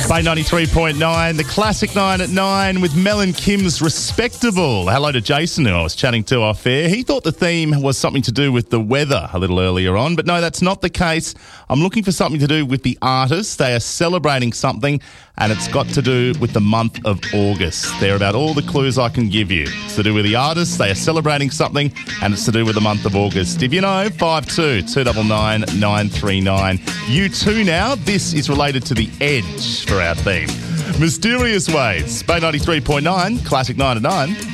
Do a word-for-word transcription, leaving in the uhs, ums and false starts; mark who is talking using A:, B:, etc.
A: Bay ninety-three point nine, the classic nine at nine with Mel and Kim's Respectable. Hello to Jason, who I was chatting to off air. He thought the theme was something to do with the weather a little earlier on, but no, that's not the case. I'm looking for something to do with the artists. They are celebrating something, and it's got to do with the month of August. They're about all the clues I can give you. It's to do with the artists, they are celebrating something, and it's to do with the month of August. If you know, five two two nine nine nine three nine. You too now. This is related to The Edge for our theme. Mysterious Ways, Bay ninety-three point nine, classic nine to nine.